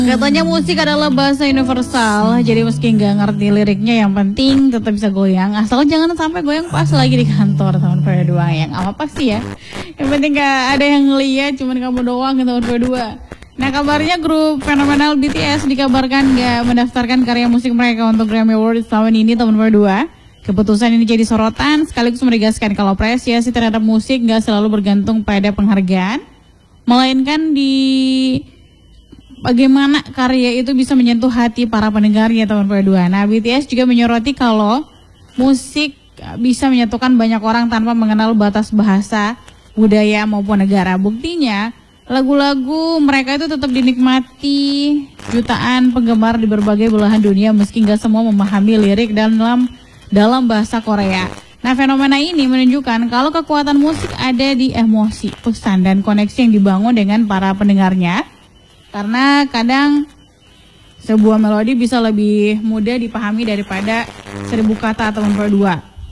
Katanya musik adalah bahasa universal, jadi meski nggak ngerti liriknya, yang penting tetap bisa goyang. Asal jangan sampai goyang pas lagi di kantor, teman PW2 yang apa sih ya. Yang penting nggak ada yang ngeliat, cuman kamu doang teman PW2. Nah, kabarnya grup fenomenal BTS dikabarkan nggak mendaftarkan karya musik mereka untuk Grammy Awards tahun ini, teman PW2. Keputusan ini jadi sorotan sekaligus menegaskan kalau apresiasi terhadap musik nggak selalu bergantung pada penghargaan, melainkan di bagaimana karya itu bisa menyentuh hati para pendengarnya, teman PW2. Nah, BTS juga menyoroti kalau musik bisa menyatukan banyak orang tanpa mengenal batas bahasa, budaya maupun negara. Buktinya, lagu-lagu mereka itu tetap dinikmati jutaan penggemar di berbagai belahan dunia meski nggak semua memahami lirik dalam bahasa Korea. Nah, fenomena ini menunjukkan kalau kekuatan musik ada di emosi, pesan, dan koneksi yang dibangun dengan para pendengarnya. Karena kadang sebuah melodi bisa lebih mudah dipahami daripada 1000 kata, teman PW2.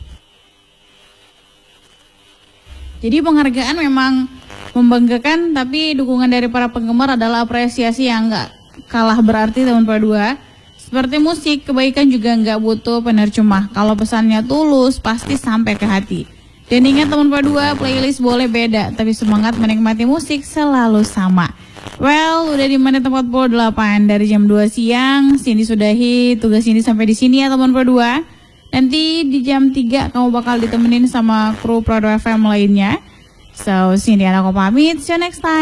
Jadi penghargaan memang membanggakan, tapi dukungan dari para penggemar adalah apresiasi yang nggak kalah berarti, teman PW2. Seperti musik, kebaikan juga nggak butuh penerjemah. Kalau pesannya tulus, pasti sampai ke hati. Dan ingat, teman PW2, playlist boleh beda, tapi semangat menikmati musik selalu sama. Well, udah di menit 48 dari jam 2 siang. Cindy sudahi tugas ini sampai di sini ya, teman PW2. Nanti di jam 3 kamu bakal ditemenin sama kru Prado FM lainnya. So, Cindy aku pamit. See you next time.